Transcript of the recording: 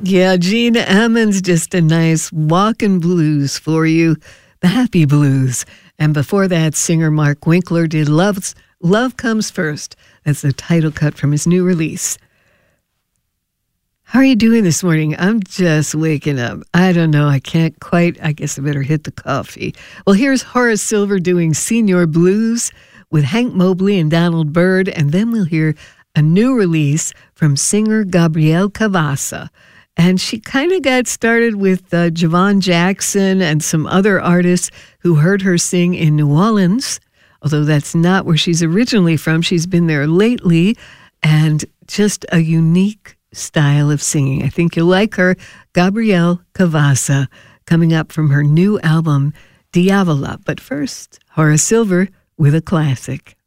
Yeah, Gene Ammons, just a nice walking blues for you, the happy blues. And before that, singer Mark Winkler did Love Comes First. That's the title cut from his new release. How are you doing this morning? I'm just waking up. I don't know. I can't quite. I guess I better hit the coffee. Well, here's Horace Silver doing Senior Blues with Hank Mobley and Donald Byrd. And then we'll hear a new release from singer Gabrielle Cavassa. And she kind of got started with Javon Jackson and some other artists who heard her sing in New Orleans, although that's not where she's originally from. She's been there lately, and just a unique style of singing. I think you'll like her. Gabrielle Cavassa, coming up from her new album, Diavola. But first, Horace Silver with a classic.